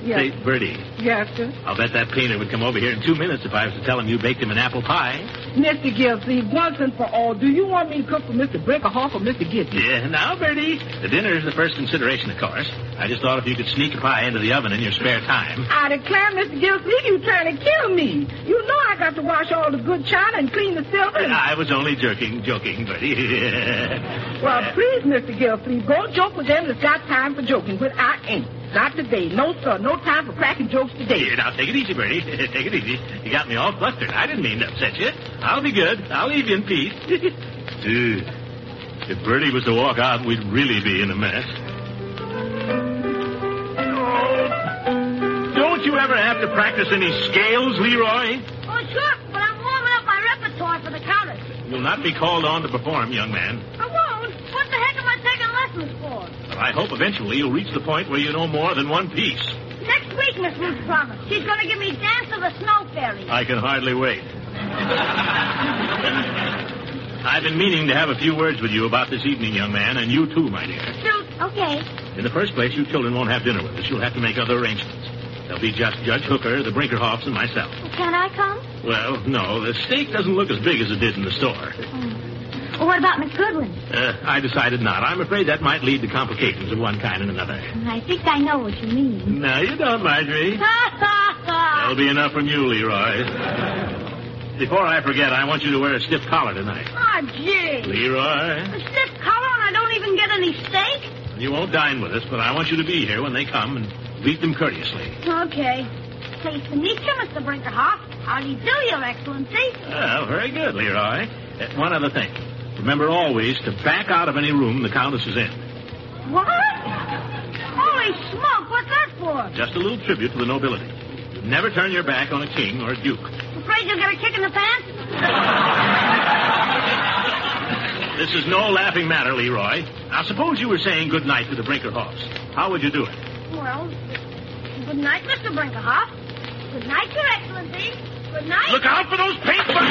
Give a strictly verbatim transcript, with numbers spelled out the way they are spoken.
Yes. Say, Bertie. Yes, sir. I'll bet that painter would come over here in two minutes if I was to tell him you baked him an apple pie. Mister Gilsleeve, once and for all, do you want me to cook for Mister Brinkerhoff or Mister Gibson? Yeah, now, Bertie, the dinner is the first consideration, of course. I just thought if you could sneak a pie into the oven in your spare time. I declare, Mister Gilsleeve, you trying to kill me. You know I got to wash all the good china and clean the silver. And... I was only joking, joking, Bertie. Well, please, Mister Gilsleeve, go joke with them that's got time for joking, but I ain't. Not today. No, sir. No time for cracking jokes today. Here, now, take it easy, Bertie. Take it easy. You got me all flustered. I didn't mean to upset you. I'll be good. I'll leave you in peace. Dude, if Bertie was to walk out, we'd really be in a mess. Oh, don't you ever have to practice any scales, Leroy? Oh, sure, but I'm warming up my repertoire for the countess. You'll not be called on to perform, young man. I won't. What the heck am I taking lessons for? Well, I hope eventually you'll reach the point where you know more than one piece. Next week, Miss Ruth promised. She's going to give me Dance of the Snow Fairy. I can hardly wait. I've been meaning to have a few words with you about this evening, young man, and you too, my dear. Shoot. Okay. In the first place, you children won't have dinner with us. You'll have to make other arrangements. There'll be just Judge Hooker, the Brinkerhoffs, and myself. Can I come? Well, no. The steak doesn't look as big as it did in the store. Oh. Well, what about Miss Goodwin? Uh, I decided not. I'm afraid that might lead to complications of one kind and another. I think I know what you mean. No, you don't, Marjorie. Ha, ha, ha. That'll be enough from you, Leroy. Before I forget, I want you to wear a stiff collar tonight. Oh, gee. Leroy. A stiff collar and I don't even get any steak? You won't dine with us, but I want you to be here when they come and greet them courteously. Okay. Pleased to meet you, Mister Brinkerhoff. How do you do, Your Excellency? Well, very good, Leroy. Uh, one other thing. Remember always to back out of any room the Countess is in. What? Holy smoke, what's that for? Just a little tribute to the nobility. Never turn your back on a king or a duke. Afraid you'll get a kick in the pants? This is no laughing matter, Leroy. Now, suppose you were saying good night to the Brinkerhoffs. How would you do it? Well, good night, Mister Brinkerhoff. Good night, Your Excellency. Good night. Look out for those paint buckets!